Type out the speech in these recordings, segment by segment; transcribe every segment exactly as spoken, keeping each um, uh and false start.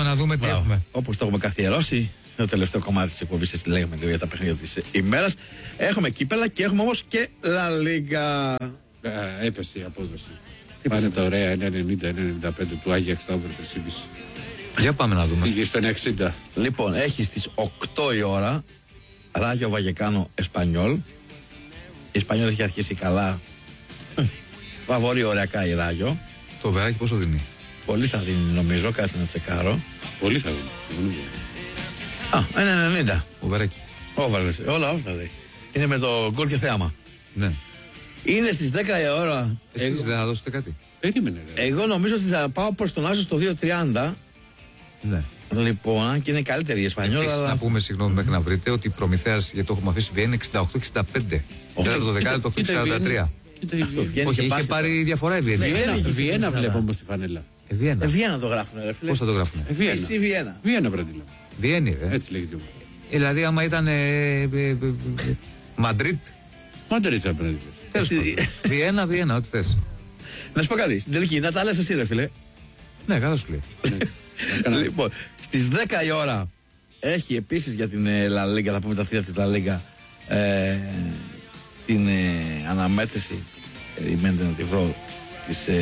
να δούμε τι έχουμε. Όπως το έχουμε καθιερώσει, στο τελευταίο κομμάτι της εκπομπής, έτσι λέγαμε για τα παιχνίδια της ημέρας. Έχουμε κύπελα και έχουμε όμως και La Liga. Ε, έπεσε η απόδοση. Πάνε τα ωραία ένα ενενήντα ένα ενενήντα πέντε του Άγιαξ τα over τρία κόμμα πέντε. Για πάμε να δούμε. Πήγε στο ένα εξήντα. Λοιπόν, έχει στις οκτώ η ώρα Ράγιο Βαγεκάνο Εσπανιόλ. Η Εσπανιόλ έχει αρχίσει καλά. Φαβορεί ωριακά η Ράγιο. Το βεράκι πόσο δίνει? Πολύ θα δίνει νομίζω, κάτι να τσεκάρω. Πολύ θα δίνει. Α, ένα ενενήντα. Ο βεράκι. Όβαρδες, όλα όφραδε. Είναι με το γκολ και θέαμα. Ναι. Είναι στις δέκα η ώρα. Εσείς εγώ... δεν θα δώσετε κάτι? Περίμενε. Ρε. Εγώ νομίζω ότι θα πάω προς τον Άσο στο δύο τριάντα. Ναι. Λοιπόν, αν και είναι καλύτερη η Εσπανιόλ. Αλλά... Να πούμε, συγγνώμη, μέχρι να βρείτε ότι η Προμηθέας, γιατί το έχουμε αφήσει, βγαίνει εξήντα οκτώ εξήντα πέντε. Τώρα το δεκάλεπτο το σαράντα τρία. Όχι, είχε πάρει διαφορά η Βιέννα. Βιέννα βλέπω όμως τη φανέλα. Βιέννα. Βιέννα το γράφουν, ρε φίλε. Πώς θα το γράφουν? Εσύ Βιέννα. Βιέννα πρέπει να λέμε. Βιέννη, ρε. Έτσι λέγεται. Δηλαδή, άμα ήταν Μαντρίτ. Μαντρίτ θα πρέπει να λέμε. Βιέννα, Βιέννα, ό,τι θες. Να σου πω κάτι, στην τελική, να τα λες εσύ, ρε φίλε. Ναι, καλά σου λέει. Λοιπόν, στις δέκα η ώρα έχει επίσης για την La Liga, θα πούμε τα τρία της La Liga, ε, την ε, αναμέτρηση, περιμένετε να τη βρω, της ε,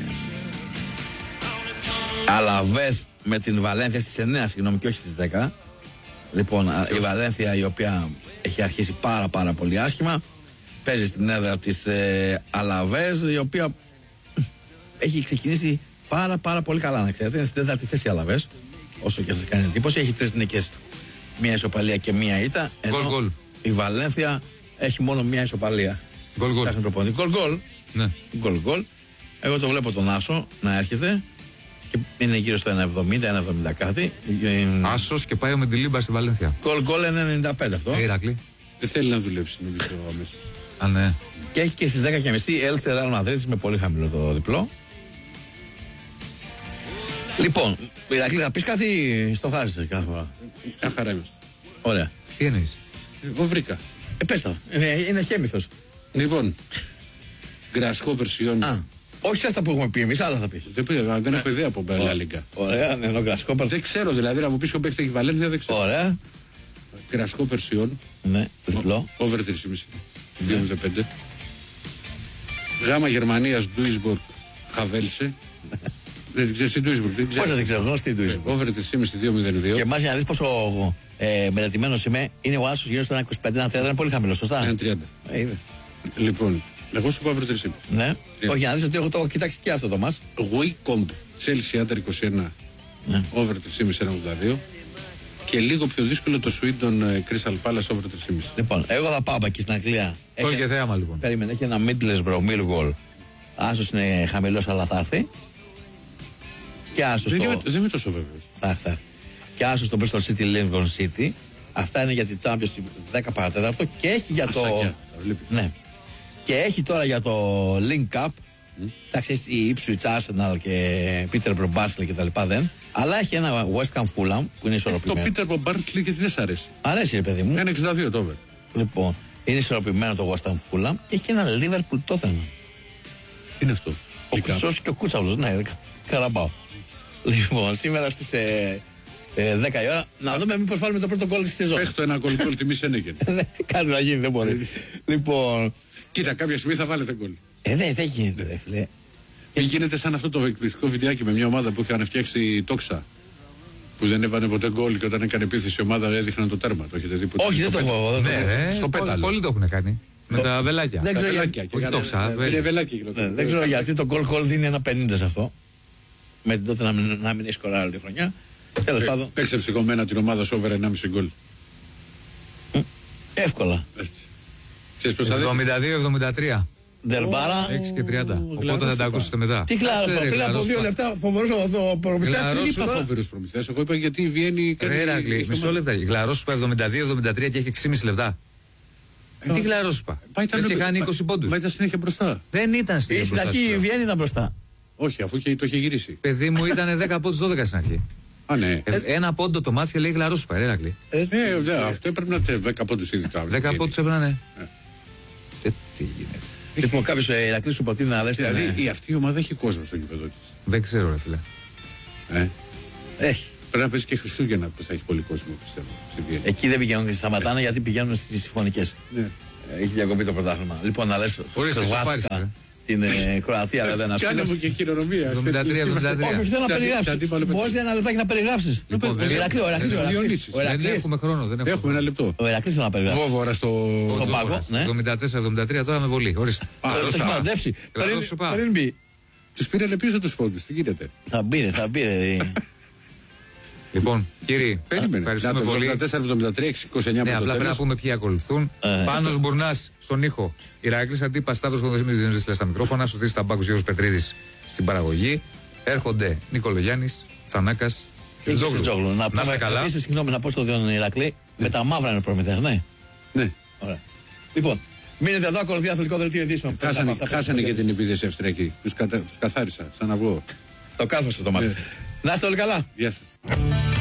Αλαβές με την Βαλένθια στις εννιά, συγγνώμη, και όχι στις δέκα. Λοιπόν, η Βαλένθια, η οποία έχει αρχίσει πάρα πάρα πολύ άσχημα, παίζει στην έδρα της ε, Αλαβές, η οποία έχει ξεκινήσει πάρα πάρα πολύ καλά, να ξέρετε. Είναι στην τέταρτη θέση οι Αλαβές, όσο και σας κάνει εντύπωση. Έχει τρεις νίκες, μία ισοπαλία και μία ήττα. Ενώ goal, goal. η Βαλένθια έχει μόνο μία ισοπαλία. Γκολ γκολ. Γκολ γκολ. Ναι. Γκολ γκολ. Εγώ το βλέπω τον Άσο να έρχεται και είναι γύρω στο ένα εβδομήντα, ένα εβδομήντα κάτι. Άσος και πάει ο Μεντιλίμπα στη Βαλένθια. Γκολ γκολ ένα ενενήντα πέντε αυτό. Ε, Ηρακλή. Δεν θέλει να δουλέψει νομίζω αμέσως. Α, ναι. Και έχει και στις δέκα και μισή Έλτσε Ρεάλ Μαδρίτης με πολύ χαμηλό το διπλό. Λοιπόν, Ηρακλή, θα πεις κάτι, στο χάρισες κάθε φορά. Μια χαρά είμαστε. Ωραία. Τι εννοείς? Εγώ βρήκα. Ε, πες το. Είναι, είναι χέμηθος. Λοιπόν, γκρασκό βερσιόν. Α, όχι αυτά που έχουμε πει εμείς, άλλα θα πεις. Δεν, πήγα, δεν έχω ιδέα από La Liga. Ωραία, ναι, ενώ γκρασκό. Δεν ξέρω δηλαδή, να μου πεις ποιο παίχτη έχει Βαλένθια, δεν ξέρω. Ωραία. Γκρασκό βερσιόν. Ναι, διπλό. Over τρία κόμμα πέντε. δύο κόμμα πέντε. Γάμα Γερμανίας Ντούισμπορκ Χαβέλσε. Δεν ξέρεις τι Ντούισμπορκ, δεν ξέρω. Πώς δεν ξέρω, γνωστή Ντούισμπορκ. Over τρία κόμμα πέντε δύο μηδέν δύο. Και μάλιστα για να δεις πόσο ε, μελετημένος είμαι, είναι ο Άσος γύρω στο ένα είκοσι πέντε, ένα τριάντα, είναι πολύ χαμηλό, σωστά. ένα τριάντα. Ε, λοιπόν, εγώ σου πω over τρία κόμμα πέντε. ναι. Yeah. Όχι, για να δεις ότι εγώ το έχω κοιτάξει και αυτό το μας. Wicomb Chelsea Under είκοσι ένα. Ναι. Over τρία κόμμα πέντε ένα ογδόντα δύο. Και λίγο πιο δύσκολο το Swindon Crystal Palace over τρία κόμμα πέντε. Λοιπόν, εγώ θα πάω εκεί στην Αγγλία. Γκολ και θέαμα λοιπόν. Περίμενε, έχει ένα Middlesbrough Millwall. Άσος είναι χαμηλός, αλλά θα έρθει. Και Άσος δεν, το... είμαι, δεν είμαι τόσο βέβαιος. Θα έρθει, θα έρθει. Και Άσος το Bristol City Lincoln City. Αυτά είναι για τη Championship δέκα παρατέταρτο και έχει για το... Αστακιά, ναι. Και έχει τώρα για το Link Cup. Εντάξει, mm. η Ipswich Arsenal και Peterborough Barnsley και τα λοιπά δεν. Αλλά έχει ένα West Ham Fulham που είναι ισορροπημένο. Το Peterborough Barnsley γιατί δεν σ' αρέσει. Αρέσει, ρε παιδί μου. ένα εξήντα δύο το over. Λοιπόν, είναι ισορροπημένο το West Ham Fulham και έχει και ένα Liverpool Tottenham. Τι είναι αυτό? Ο Χρυσός και ο Κούτσαυλος, ναι, Καραμπάο. Λοιπόν, σήμερα στις ε, ε, δέκα η ώρα να δούμε μήπως βάλουμε το πρώτο γκολ της σεζόν. Παίχτω ένα γκολ γκολ τιμή Σένεγγεν. Κάτι να γίνει, δεν μπορεί. Λοιπόν. Κοίτα, κάποια στιγμή θα βάλετε γκολ. Ε, δεν δε γίνεται, ρε φίλε. Ή γίνεται σαν αυτό το εκπληκτικό βιντεάκι με μια ομάδα που είχαν φτιάξει τόξα. Που δεν έβανε ποτέ γκολ και όταν έκανε επίθεση η ομάδα έδειχναν το τέρμα. Το έχετε δει ποτέ? Όχι, δεν το έχω. Στο πέταλο. Πολλοί το έχουν κάνει. Με τα βελάκια. Δεν ξέρω γιατί. Είναι βελάκια. Δεν ξέρω γιατί το γκολ γκολ δίνει ένα πενήντα σε αυτό. Με την τότε να μην έχει σκοράρει όλη τη χρονιά. Τέλος πάντων. Παίξε σηκωμένα την ομάδα σου over ενάμιση γκολ. Εύκολα. εβδομήντα δύο εβδομήντα τρία. Δερμπάρα. έξι και τριάντα. Οπότε θα τα ακούσετε μετά. Τι κλάρο, πριν από δύο λεπτά φοβερό το προμηθευτή. Δεν είπα φοβερό προμηθευτή. Εγώ είπα γιατί βγαίνει. Ρέρακλι, μισό λεπτά. Γλαρό σου είπα εβδομήντα δύο εβδομήντα τρία και έχει έξι και μισό λεπτά. Τι κλαρό σου είπα. Δεν είχε κάνει είκοσι πόντους. Μα ήταν συνέχεια μπροστά. Δεν ήταν συνέχεια μπροστά. Στην αρχή η Βιέννη ήταν μπροστά. Όχι, αφού το είχε γυρίσει. Παιδί μου ήταν δέκα πόντους δώδεκα στην αρχή. Α, ναι. Ένα πόντο το μάτι και λέει γλαρό σου είπα. Ρέρακλι. Ε, αυτό έπρεπε να είναι δέκα πόντους ήδη τώρα. δέκα πόντους έπρεπε να είναι. Τι γίνεται. Λοιπόν, κάποιο Ηρακλή σου προτείνει να λε. Δηλαδή, η αυτή η ομάδα έχει κόσμο στο γήπεδο τη. Δεν ξέρω, ρε φίλε. Ε. Έχει. Πρέπει να παίζει και Χριστούγεννα που θα έχει πολύ κόσμο, πιστεύω. Εκεί δεν πηγαίνουν και σταματάνε γιατί πηγαίνουν στις συμφωνικές. Ναι. Έχει διακοπεί το πρωτάθλημα. Λοιπόν, να λες Χρβάτσκα την ε, Κροατία, δηλαδή ένα φίλο. Κάνε μου και χειρονομία. εβδομήντα τρία εβδομήντα τρία. Όχι, θέλω να περιγράψεις. Μπορείς ένα λεπτάκι να περιγράψεις. Ο Ηρακλής, ο Ηρακλής. Δεν έχουμε χρόνο. Έχουμε ένα λεπτό. Ο Ηρακλής θέλω να περιγράψεις. Βόβορα στο πάγο. εβδομήντα τέσσερα εβδομήντα τρία τώρα με βολή. Ορίστε. Το έχει μαντέψει. Πριν μπει. Τους πήρανε πίσω τους πόντους. Τι γίνεται. Θα μπει, θα μπει. Λοιπόν, κύριοι, ευχαριστούμε πολύ. εβδομήντα τέσσερα εβδομήντα τρία είκοσι εννιά. Ναι, απλά πρέπει να πούμε ποιοι ακολουθούν. Πάνος Μπουρνάς στον ήχο. Ηρακλής Αντίπας, Σταύρος Κοντοσίνης στα μικρόφωνα. Σωτήρης Ταμπάκος, Γιώργος Πετρίδης στην παραγωγή. Έρχονται Νικολογιάννης, Τσανάκας και Τζόγλου. Να πούμε καλά. Συγγνώμη να πω στον Ηρακλή, με τα μαύρα είναι προμηθέας, ναι. Ναι. Ωραία. Λοιπόν, μείνετε εδώ, ακολουθεί αθλητικό δελτίο ειδήσεων. Χάσανε και την επίθεση Αυστριακή. Τους καθάρισα, σαν αυγό. Το κάθοσα το μάτι. Να είστε όλοι καλά. Γεια σας.